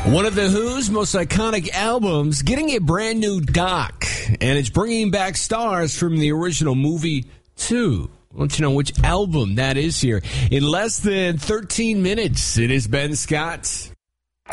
One of The Who's most iconic albums getting a brand new doc, and it's bringing back stars from the original movie, too. I'll let you know which album that is here. In less than 13 minutes, it is Ben Scott.